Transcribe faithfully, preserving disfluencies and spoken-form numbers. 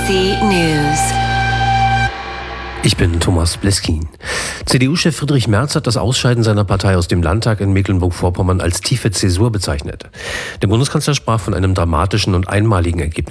C News. Ich bin Thomas Bleskin. C D U-Chef Friedrich Merz hat das Ausscheiden seiner Partei aus dem Landtag in Mecklenburg-Vorpommern als tiefe Zäsur bezeichnet. Der Bundeskanzler sprach von einem dramatischen und einmaligen Ergebnis